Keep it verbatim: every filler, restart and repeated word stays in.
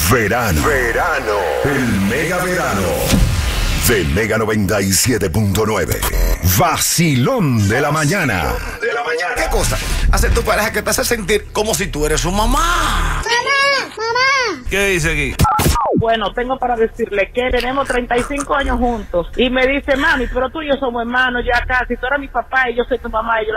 Verano. Verano. El mega verano. De Mega noventa y siete punto nueve. Vacilón de la mañana. De la mañana. ¿Qué cosa hace tu pareja que te hace sentir como si tú eres su mamá? ¡Mamá! ¡Mamá! ¿Qué dice aquí? Bueno, tengo para decirle que tenemos treinta y cinco años juntos. Y me dice, mami, pero tú y yo somos hermanos ya casi. Tú eres mi papá y yo soy tu mamá. Y yo